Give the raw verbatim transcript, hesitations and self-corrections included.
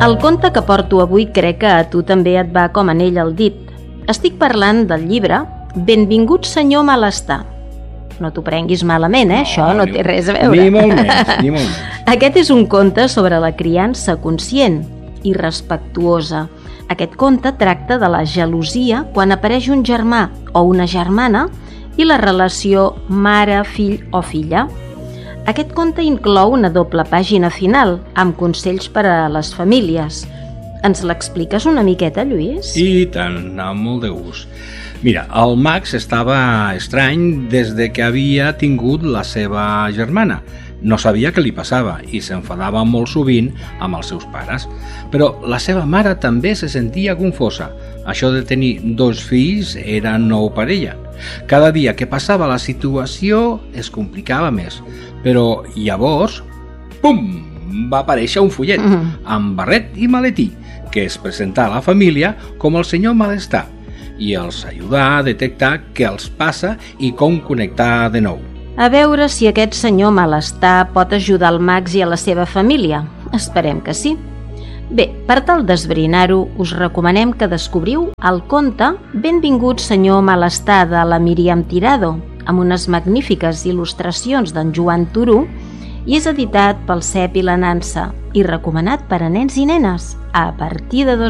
El conte que porto avui crec que a tu també et va com anell al dit. Estic parlant del llibre Benvingut senyor malestar. No t'ho prenguis malament, eh? No, això no té res a veure. Ni molt menys, ni molt menys. Aquest és un conte sobre la criança conscient i respectuosa. Aquest conte tracta de la gelosia quan apareix un germà o una germana i la relació mare-fill o filla. Aquest conte inclou una doble pàgina final amb consells per a les famílies. Ens l'expliques una miqueta, Lluís? I tant, amb molt de gust. Mira, el Max estava estrany des de que havia tingut la seva germana. No sabia què li passava i s'enfadava molt sovint amb els seus pares. Però la seva mare també se sentia confosa. Això de tenir dos fills era nou per ella. Cada dia que passava la situació es complicava més. Però llavors, pum, va aparèixer un fullet amb barret i maletí que es presenta a la família com el senyor malestar i els ajudar a detectar què els passa i com connectar de nou. A veure si aquest senyor malestar pot ajudar el Max i a la seva família. Esperem que sí. Bé, per tal d'esbrinar-ho, us recomanem que descobriu el conte Benvingut senyor malestar de la Míriam Tirado, amb unes magnífiques il·lustracions d'en Joan Turú, i és editat pel Cep i la Nansa i recomanat per a nens i nenes a partir de dos